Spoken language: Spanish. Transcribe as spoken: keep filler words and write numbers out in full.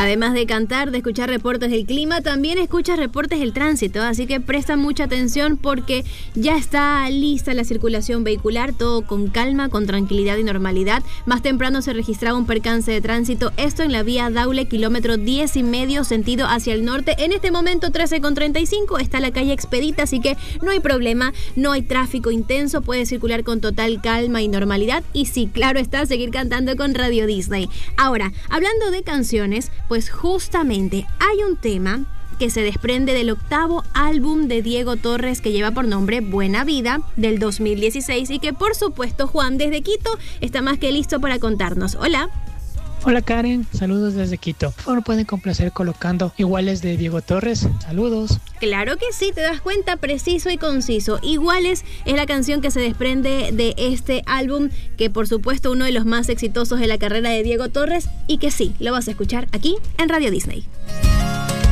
Además de cantar, de escuchar reportes del clima, también escuchas reportes del tránsito, así que presta mucha atención porque ya está lista la circulación vehicular, todo con calma, con tranquilidad y normalidad. Más temprano se registraba un percance de tránsito, esto en la vía Daule, kilómetro diez y medio, sentido hacia el norte. En este momento, trece con treinta y cinco, está la calle Expedita, así que no hay problema, no hay tráfico intenso, puede circular con total calma y normalidad. Y sí, claro está, seguir cantando con Radio Disney. Ahora, hablando de canciones, pues justamente hay un tema que se desprende del octavo álbum de Diego Torres que lleva por nombre Buena Vida, del dos mil dieciséis, y que por supuesto Juan desde Quito está más que listo para contarnos. Hola. Hola Karen, saludos desde Quito. Por favor, pueden complacer colocando Iguales de Diego Torres. Saludos. Claro que sí, te das cuenta, preciso y conciso. Iguales es la canción que se desprende de este álbum, que por supuesto uno de los más exitosos de la carrera de Diego Torres, y que sí, lo vas a escuchar aquí en Radio Disney.